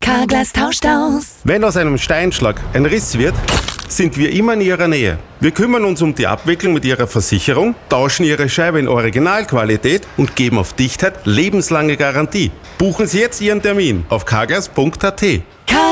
Carglass tauscht aus. Wenn aus einem Steinschlag ein Riss wird, sind wir immer in Ihrer Nähe. Wir kümmern uns um die Abwicklung mit Ihrer Versicherung, tauschen Ihre Scheibe in Originalqualität und geben auf Dichtheit lebenslange Garantie. Buchen Sie jetzt Ihren Termin auf carglass.at.